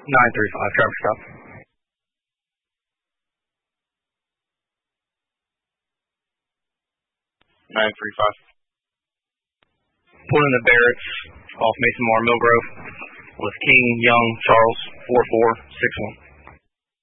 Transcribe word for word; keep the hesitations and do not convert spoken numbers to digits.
nine three five, Trevor, stop. nine three five. Pulling the Barretts off Mason Moore Millgrove with King, Young, Charles, four four six one.